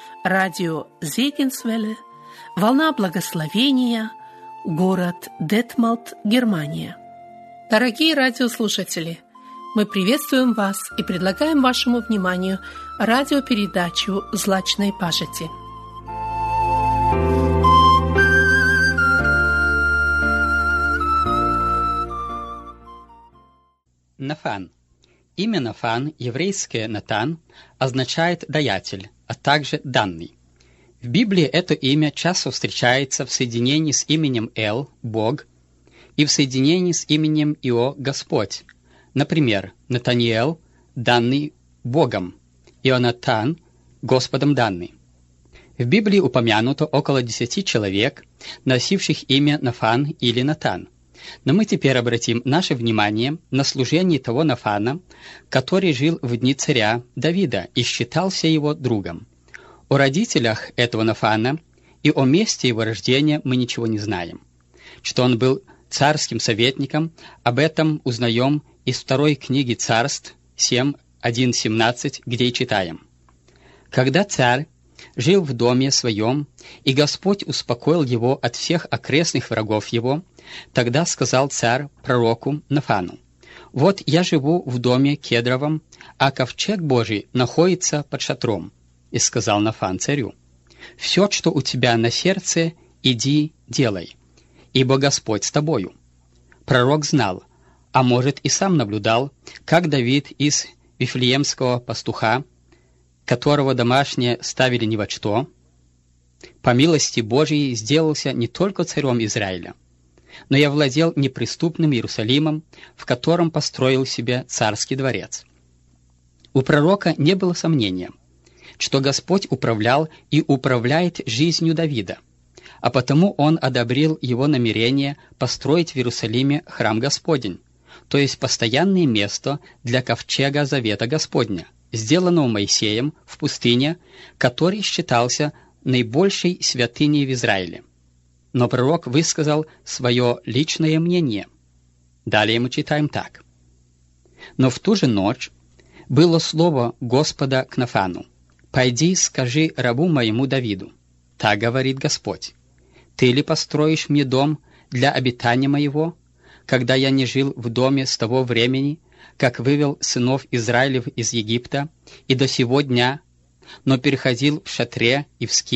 радио Зегенсвелле, волна благословения, город Детмалт, Германия. Дорогие радиослушатели, мы приветствуем вас и предлагаем вашему вниманию радиопередачу «Злачной пажити». Нафан. Имя Нафан, еврейское Натан, означает «даятель», а также «данный». В Библии это имя часто встречается в соединении с именем Эл, Бог, и в соединении с именем Ио, Господь. Например, Натаниэл, данный Богом, Ионатан, Господом данный. В Библии упомянуто около 10 человек, носивших имя Нафан или Натан. Но мы теперь обратим наше внимание на служение того Нафана, который жил в дни царя Давида и считался его другом. О родителях этого Нафана и о месте его рождения мы ничего не знаем. Что он был царским советником, об этом узнаем из второй книги Царств 7:1-17, где и читаем. Когда царь жил в доме своем, и Господь успокоил его от всех окрестных врагов его, тогда сказал царь пророку Нафану: «Вот я живу в доме кедровом, а ковчег Божий находится под шатром». И сказал Нафан царю: «Все, что у тебя на сердце, иди делай, ибо Господь с тобою». Пророк знал, а может и сам наблюдал, как Давид из вифлеемского пастуха, которого домашние ставили ни во что, по милости Божией сделался не только царем Израиля, но и овладел неприступным Иерусалимом, в котором построил себе царский дворец. У пророка не было сомнения, что Господь управлял и управляет жизнью Давида, а потому он одобрил его намерение построить в Иерусалиме храм Господень, то есть постоянное место для ковчега Завета Господня, сделанного Моисеем в пустыне, который считался наибольшей святыней в Израиле. Но пророк высказал свое личное мнение. Далее мы читаем так. «Но в ту же ночь было слово Господа к Нафану: «Пойди, скажи рабу моему Давиду, так говорит Господь: ты ли построишь мне дом для обитания моего, когда я не жил в доме с того времени, как вывел сынов Израилев из Египта, и до сего дня, но переходил в шатре и в скинии